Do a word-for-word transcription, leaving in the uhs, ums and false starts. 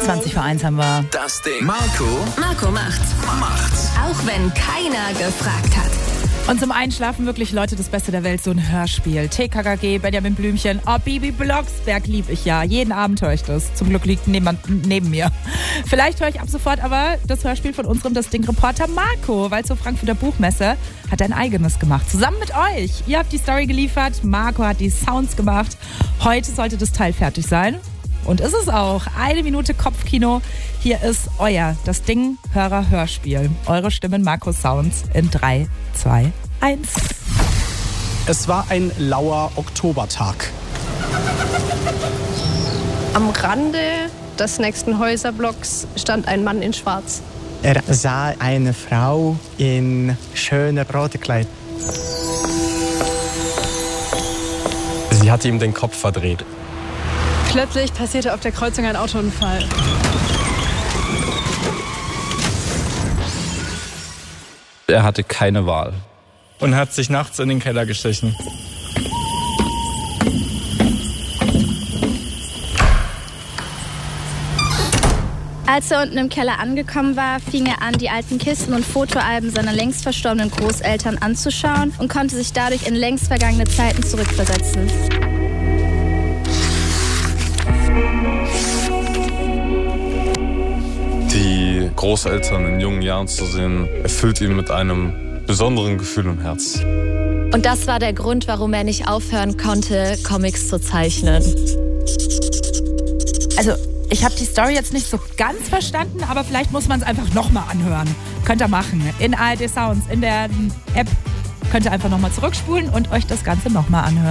zwanzig vor eins haben wir. Das Ding. Marco. Marco macht's. Macht's. Auch wenn keiner gefragt hat. Und zum Einschlafen wirklich, Leute, das Beste der Welt, so ein Hörspiel. T K K G, Benjamin Blümchen, oh, Bibi Blocksberg lieb ich ja. Jeden Abend höre ich das. Zum Glück liegt niemand neben mir. Vielleicht höre ich ab sofort aber das Hörspiel von unserem Das Ding-Reporter Marco, weil zur Frankfurter Buchmesse hat er ein eigenes gemacht. Zusammen mit euch. Ihr habt die Story geliefert, Marco hat die Sounds gemacht. Heute sollte das Teil fertig sein. Und ist es auch. Eine Minute Kopfkino. Hier ist euer Das Ding Hörer Hörspiel. Eure Stimmen, Marco Sounds in drei, zwei, eins. Es war ein lauer Oktobertag. Am Rande des nächsten Häuserblocks stand ein Mann in Schwarz. Er sah eine Frau in schönem Brautkleid. Sie hatte ihm den Kopf verdreht. Plötzlich passierte auf der Kreuzung ein Autounfall. Er hatte keine Wahl. Und hat sich nachts in den Keller geschlichen. Als er unten im Keller angekommen war, fing er an, die alten Kisten und Fotoalben seiner längst verstorbenen Großeltern anzuschauen und konnte sich dadurch in längst vergangene Zeiten zurückversetzen. Die Großeltern in jungen Jahren zu sehen, erfüllt ihn mit einem besonderen Gefühl im Herz. Und das war der Grund, warum er nicht aufhören konnte, Comics zu zeichnen. Also, ich habe die Story jetzt nicht so ganz verstanden, aber vielleicht muss man es einfach nochmal anhören. Könnt ihr machen. In A R D Sounds, in der App könnt ihr einfach nochmal zurückspulen und euch das Ganze nochmal anhören.